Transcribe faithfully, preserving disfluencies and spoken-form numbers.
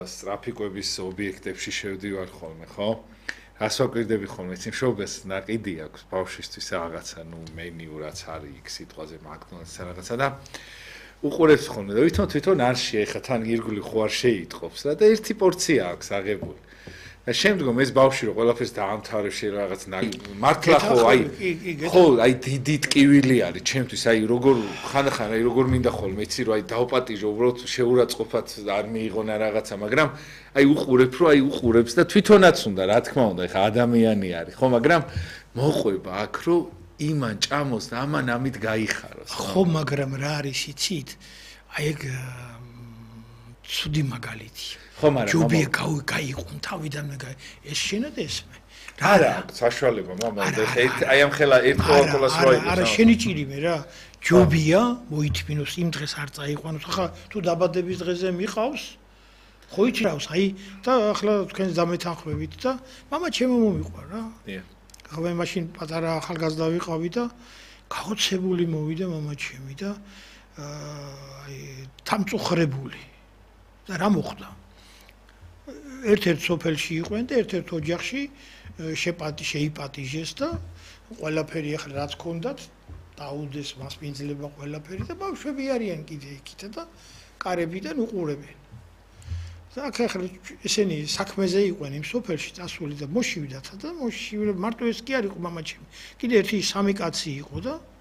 სტრაფიკების ობიექტებში შევდივარ ხოლმე, ხო? რას ვაკვირდები ხოლმე, იცი მშობლებს ნაკიდი აქვს ბავშვისთვის რაღაცა, ნუ მენიუ რაც არის იქ სიტყვაზე მაკდონალდს რაღაცა და უყურებს ხოლმე და ვითომ თვითონ არში ეხა თან ირგვლივ ხო არ შეიტყობს და ერთი პორცია აქვს აღებული. და შემდგომ ეს ბავშვი რო ყველაფერს დაამთავრებს რაღაც მართლა ხო აი ხო აი დიდი ტკივილი არის ჩემთვის აი როგორ ხანდახან აი როგორ მინდა ხოლმე იცი რომ აი დავპატიჟო უბრალოდ შეურაცხყოფად არ მიიღონა რაღაცა მაგრამ აი უყურებ რომ აი უყურებს და თვითონაც უნდა რა თქმა უნდა ეხა ადამიანი არის ხო მაგრამ მოყვება აქ რომ იმან ჭამოს და ამან ამით გაიხაროს ხო მაგრამ რა არის იცით აი ეგ ცუდი მაგალითია ხო მაგრამ ჯობია გაიყուն თავიდან ეს შენად ესმე არა აქვს საშუალება მამა აი ამ ხელა ერთ კოლას რო აიღოს არა შენი ჭირიმე რა ჯობია მოითმინოს იმ დღეს არ წაიყვანოს ახლა თუ დაბადების დღეზე მიყავს ხო იჭრავს აი და ახლა თქვენ დამეთანხმებით და მამა ჩემო მომიყვა რა დიახ ახლა მაშინ პატარა ახალგაზრდა ვიყავი და გაოცებული მოვიდა მამა ჩემი და აი თამწუხრებული და რა მოხდა ერთ-ერთ სოფელში იყვენ და ერთ-ერთ ოჯახში შეპატი შეიპატიჟეს და ყველაფერი ახლა რაც ქონდათ დაუდეს მასპინძლება ყველაფერი და ბავშვები არიან კიდე იქით და კარებიდან უყურებენ. და აქ ახლა ესენი საქმეზე იყვენ იმ სოფელში წასული და მოშივდათ და მოშივ მარტო ეს კი არ იყო მამა ჩემი. კიდე ერთი სამი კაცი იყო და